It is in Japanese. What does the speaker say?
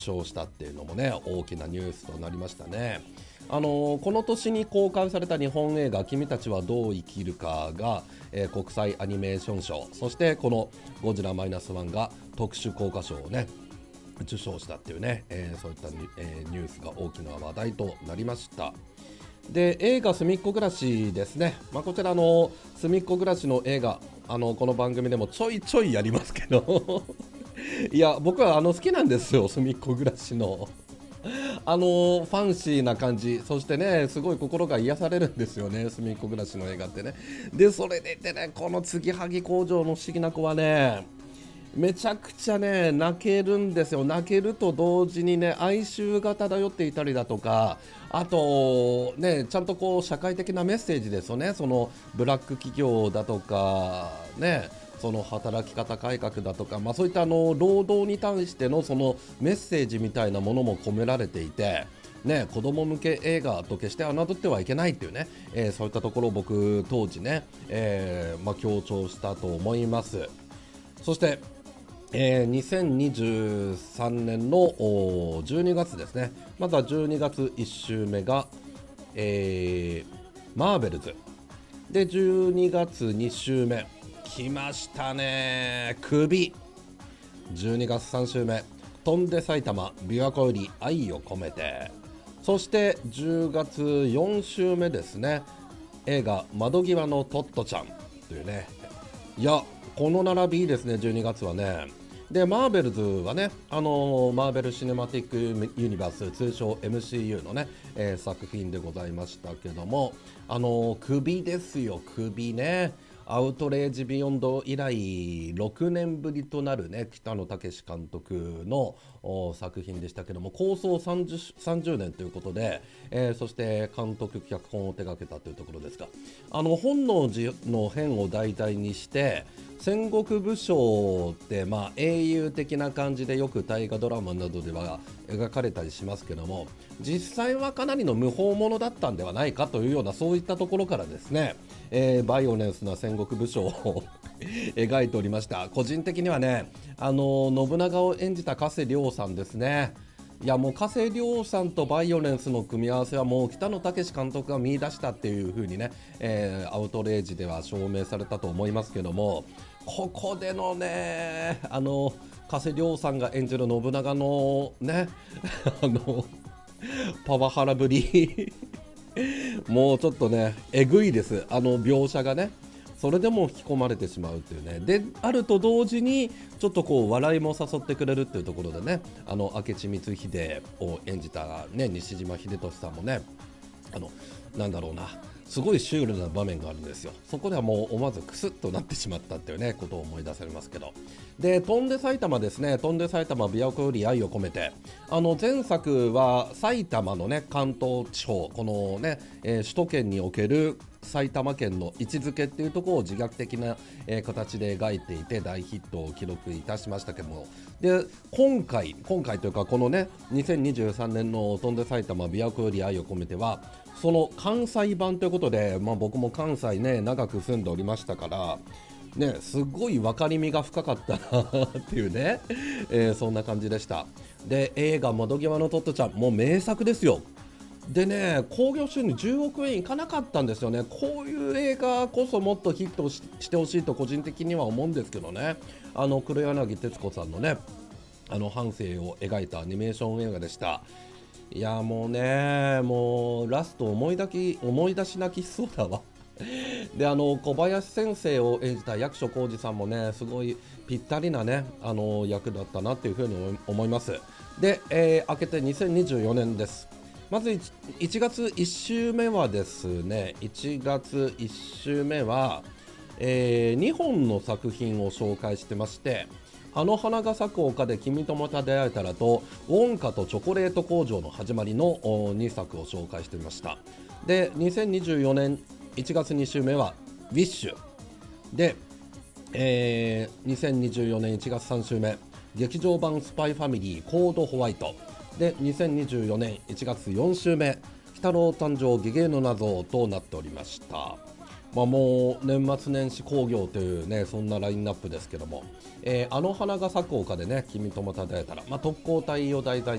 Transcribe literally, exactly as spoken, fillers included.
賞したっていうのもね大きなニュースとなりましたね。あのーこの年に公開された日本映画君たちはどう生きるかが、えー国際アニメーション賞、そしてこのゴジラマイナスワンが特殊効果賞をね受賞したっていうね、えーそういったニ,、えーニュースが大きな話題となりました。で映画すみっこ暮らしですね、まあ、こちらのすみっこ暮らしの映画、あのこの番組でもちょいちょいやりますけどいや僕はあの好きなんですよ、すみっこ暮らしのあのファンシーな感じ、そしてねすごい心が癒されるんですよね、すみっこ暮らしの映画ってね。でそれでいてね、この継ぎはぎ工場の不思議な子はねめちゃくちゃね泣けるんですよ。泣けると同時にね哀愁が漂っていたりだとか、あとねちゃんとこう社会的なメッセージですよね。そのブラック企業だとかね、その働き方改革だとか、まあ、そういったあの労働に対してのそのメッセージみたいなものも込められていて、ね、子供向け映画と決して侮ってはいけないっていうね、えーそういったところを僕当時ね、えーまあ、強調したと思います。そしてえーにせんにじゅうさんねんのおじゅうにがつですね。まずはじゅうにがついち週目が、えーマーベルズで、じゅうにがつに週目来ましたね、首。じゅうにがつさん週目、飛んで埼玉琵琶湖より愛を込めて。そしてじゅうがつよん週目ですね、映画窓際のトットちゃんというね。いやこの並びいいですね、じゅうにがつはね。でマーベルズはね、あのーマーベル・シネマティック・ユニバース、通称 エムシーユー のね、えー作品でございましたけども、あのー首ですよ、首ね。アウトレイジ・ビヨンド以来ろくねんぶりとなるね北野武監督のお作品でしたけども、構想さんじゅう、さんじゅうねんということで、えーそして監督脚本を手掛けたというところですが、あの本能寺の変を題材にして戦国武将って、まあ、英雄的な感じでよく大河ドラマなどでは描かれたりしますけども、実際はかなりの無法者だったんではないかというような、そういったところからですね、えーバイオレンスな戦国武将を描いておりました。個人的にはね、あの信長を演じた加瀬亮さんですね。いやもう加瀬亮さんとバイオレンスの組み合わせはもう北野武監督が見出したっていう風にね、えーアウトレイジでは証明されたと思いますけども、ここでのねあの加瀬亮さんが演じる信長のねあのパワハラぶりもうちょっとねえぐいです、あの描写がね。それでも引き込まれてしまうっていうね。であると同時にちょっとこう笑いも誘ってくれるっていうところでね、あの明智光秀を演じた、ね、西島秀俊さんもね、あのなんだろうな、すごいシュールな場面があるんですよ。そこではもう思わずクスッとなってしまったっていうねことを思い出されますけど、で飛んで埼玉ですね、飛んで埼玉琵琶湖より愛を込めて、あの前作は埼玉のね関東地方、このね、えー首都圏における埼玉県の位置づけっていうところを自虐的な、えー形で描いていて大ヒットを記録いたしましたけども、で今回今回というかこのねにせんにじゅうさんねんの飛んで埼玉琵琶湖より愛を込めてはその関西版ということで、まあ、僕も関西ね長く住んでおりましたからね、すごい分かりみが深かったなっていうね、えーそんな感じでした。で映画窓際のトットちゃんもう名作ですよ。でね興行収入じゅうおくえんいかなかったんですよね。こういう映画こそもっとヒット し, してほしいと個人的には思うんですけどね。あの黒柳徹子さんのねあの半生を描いたアニメーション映画でした。いやもうねもうラスト思い出き思い出し泣きしそうだわであの小林先生を演じた役所広司さんもねすごいぴったりなねあの役だったなっていうふうに思います。で、えー明けてにせんにじゅうよねんです。まず 1, いちがついち週目はですね、いちがついち週目は、えーにほんの作品を紹介してまして、あの花が咲く丘で君とまた出会えたらとウォンカとチョコレート工場の始まりのおにさくを紹介してみました。でにせんにじゅうよねんいちがつに週目はウィッシュで、えーにせんにじゅうよねんいちがつさん週目劇場版スパイファミリーコードホワイトで、にせんにじゅうよねんいちがつよん週目鬼太郎誕生ゲゲゲの謎となっておりました。 まあ、もう年末年始興行というねそんなラインナップですけども、えーあの花が咲く丘でね君とまた出会えたら、まあ、特攻隊を題材